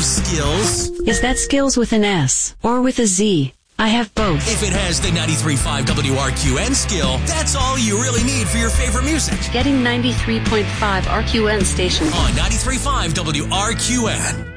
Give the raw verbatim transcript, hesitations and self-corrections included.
skills. Is that skills with an S or with a Z? I have both. If it has the ninety-three point five W R Q N skill, that's all you really need for your favorite music. Getting ninety-three point five R Q N station On ninety-three point five W R Q N.